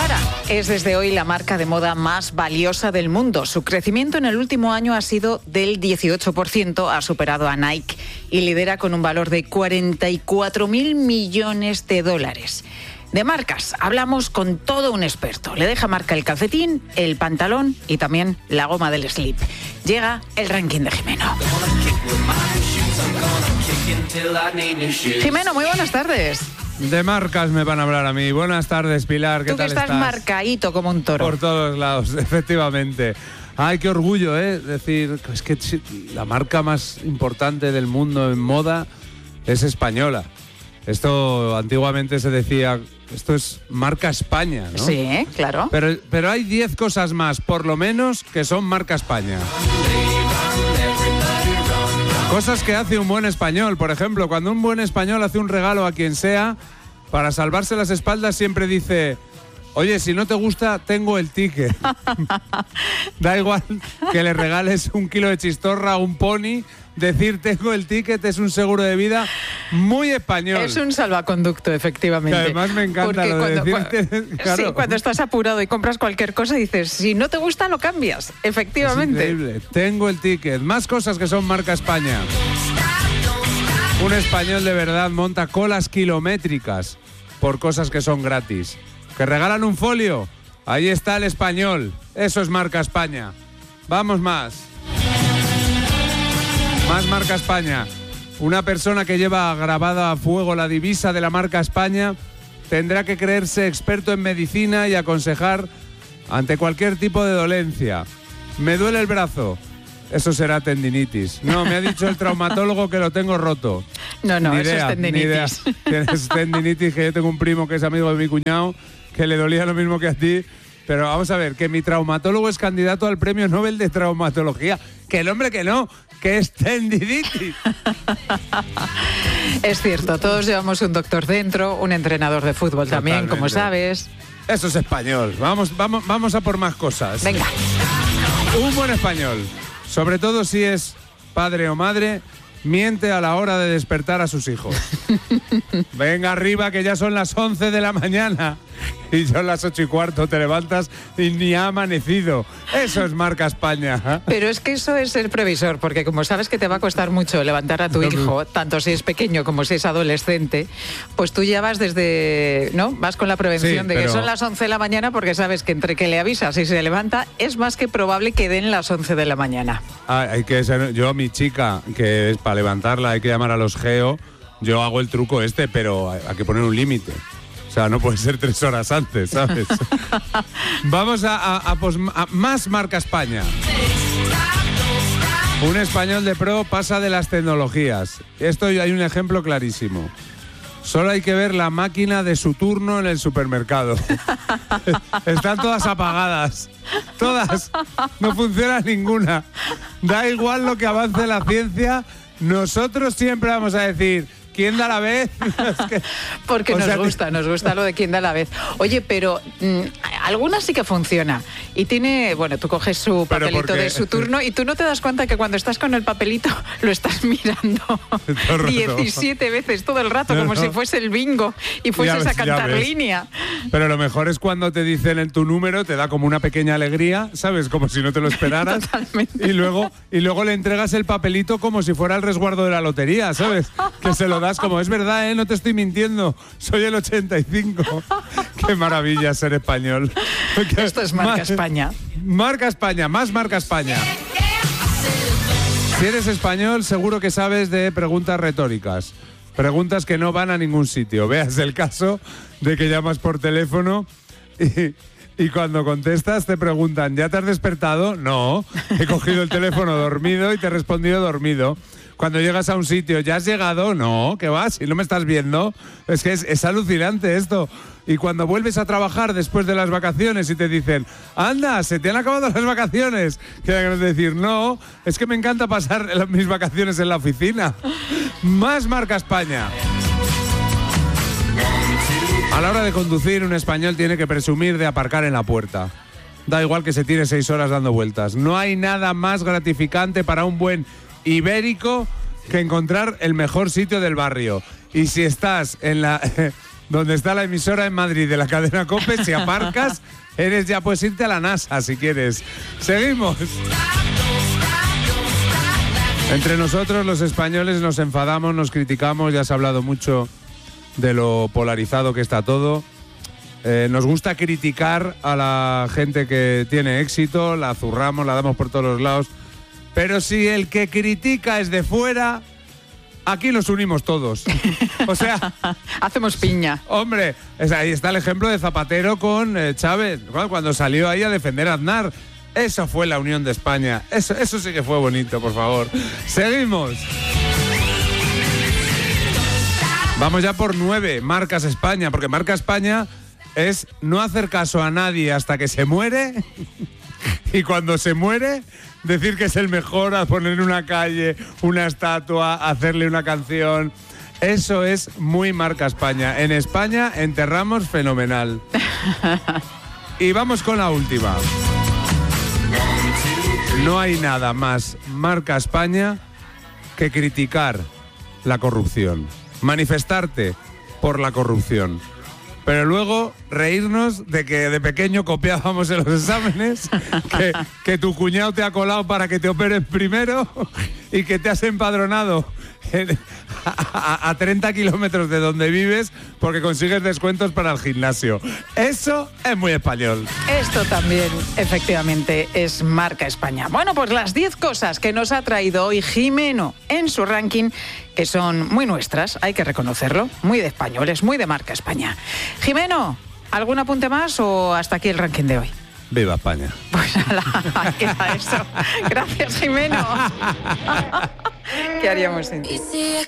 Zara es desde hoy la marca de moda más valiosa del mundo. Su crecimiento en el último año ha sido del 18%, ha superado a Nike y lidera con un valor de 44.000 millones de dólares. De marcas, hablamos con todo un experto. Le deja marca el calcetín, el pantalón y también la goma del slip. Llega el ranking de Jimeno. Jimeno, muy buenas tardes. De marcas me van a hablar a mí. Buenas tardes, Pilar. ¿Qué tal estás? Tú que estás marcaíto como un toro. Por todos lados, efectivamente. Ay, qué orgullo, ¿eh? Decir, es que la marca más importante del mundo en moda es española. Esto antiguamente se decía, esto es marca España, ¿no? Sí, claro. Pero hay 10 cosas más, por lo menos, que son marca España. Cosas que hace un buen español. Por ejemplo, cuando un buen español hace un regalo a quien sea, para salvarse las espaldas siempre dice: oye, si no te gusta, tengo el ticket. Da igual que le regales 1 kilo de chistorra o un pony. Decir tengo el ticket es un seguro de vida muy español. Es un salvaconducto, efectivamente. Que además me encanta lo de decirte. Claro. Sí, cuando estás apurado y compras cualquier cosa dices, si no te gusta lo cambias, efectivamente. Es increíble. Tengo el ticket. Más cosas que son marca España. Un español de verdad monta colas kilométricas por cosas que son gratis. Que regalan un folio. Ahí está el español. Eso es marca España. Vamos más. Más marca España. Una persona que lleva grabada a fuego la divisa de la marca España tendrá que creerse experto en medicina y aconsejar ante cualquier tipo de dolencia. Me duele el brazo. Eso será tendinitis. No, me ha dicho el traumatólogo que lo tengo roto. No, ni eso idea, es tendinitis. Ni idea. Tienes tendinitis, que yo tengo un primo que es amigo de mi cuñado, que le dolía lo mismo que a ti. Pero vamos a ver, que mi traumatólogo es candidato al premio Nobel de Traumatología. Que el hombre que no, que es tendinitis. Es cierto, todos llevamos un doctor dentro, un entrenador de fútbol también, Totalmente. como sabes. Eso es español. Vamos a por más cosas. Venga. Un buen español, sobre todo si es padre o madre, miente a la hora de despertar a sus hijos. Venga arriba, que ya son las 11 de la mañana. Y son las 8:15, te levantas y ni ha amanecido. Eso es marca España. Pero es que eso es ser previsor, porque como sabes que te va a costar mucho levantar a tu hijo, tanto si es pequeño como si es adolescente, pues tú ya vas desde, ¿no? Vas con la prevención de que son las 11 de la mañana, porque sabes que entre que le avisas y se levanta, es más que probable que den las 11 de la mañana. Yo a mi chica, que es para levantarla hay que llamar a los geo, yo hago el truco pero hay que poner un límite. O sea, no puede ser 3 horas antes, ¿sabes? Vamos a más marca España. Un español de pro pasa de las tecnologías. Esto hay un ejemplo clarísimo. Solo hay que ver la máquina de su turno en el supermercado. Están todas apagadas. Todas. No funciona ninguna. Da igual lo que avance la ciencia. Nosotros siempre vamos a decir: ¿quién da la vez? Porque nos gusta lo de quién da la vez. Oye, pero alguna sí que funciona. Y tiene, bueno, tú coges su papelito de su turno y tú no te das cuenta que cuando estás con el papelito lo estás mirando 17 veces todo el rato, como si fuese el bingo y fueses a cantar línea. Pero lo mejor es cuando te dicen en tu número, te da como una pequeña alegría, ¿sabes? Como si no te lo esperaras. Totalmente. Y luego le entregas el papelito como si fuera el resguardo de la lotería, ¿sabes? Que se lo das como, es verdad, no te estoy mintiendo, soy el 85. Qué maravilla ser español. Esto es marca España. Marca España, más marca España. Si eres español, seguro que sabes de preguntas retóricas. Preguntas que no van a ningún sitio. Veas el caso de que llamas por teléfono y cuando contestas te preguntan: ¿ya te has despertado? No, he cogido el teléfono dormido y te he respondido dormido. Cuando llegas a un sitio, ¿ya has llegado? No, ¿qué vas? Si no me estás viendo. Es que es alucinante esto. Y cuando vuelves a trabajar después de las vacaciones y te dicen: anda, se te han acabado las vacaciones, que hay que decir: no, es que me encanta pasar mis vacaciones en la oficina. Más marca España. A la hora de conducir, un español tiene que presumir de aparcar en la puerta. Da igual que se tire 6 horas dando vueltas. No hay nada más gratificante para un buen ibérico que encontrar el mejor sitio del barrio. Y si estás en donde está la emisora en Madrid de la cadena COPE. Si aparcas, puedes irte a la NASA si quieres. Seguimos. Entre nosotros, los españoles, nos enfadamos, nos criticamos, ya se ha hablado mucho de lo polarizado que está todo. Nos gusta criticar a la gente que tiene éxito, la zurramos, la damos por todos los lados. Pero si el que critica es de fuera, aquí nos unimos todos. O sea, hacemos piña. Hombre, ahí está el ejemplo de Zapatero con Chávez, cuando salió ahí a defender a Aznar. Eso fue la unión de España. Eso sí que fue bonito, por favor. Seguimos. Vamos ya por 9, marcas España, porque marca España es no hacer caso a nadie hasta que se muere y cuando se muere decir que es el mejor, a poner en una calle una estatua, hacerle una canción. Eso es muy marca España. En España enterramos fenomenal. Y vamos con la última. No hay nada más marca España que criticar la corrupción, manifestarte por la corrupción, pero luego reírnos de que de pequeño copiábamos en los exámenes, que tu cuñado te ha colado para que te operen primero y que te has empadronado a 30 kilómetros de donde vives porque consigues descuentos para el gimnasio. Eso es muy español. Esto también, efectivamente, es marca España. Bueno, pues las 10 cosas que nos ha traído hoy Jimeno en su ranking, que son muy nuestras, hay que reconocerlo, muy de españoles, muy de marca España. Jimeno, ¿algún apunte más o hasta aquí el ranking de hoy? ¡Viva España! Pues ahí queda eso. Gracias, Jimeno. ¿Qué haríamos sin ti?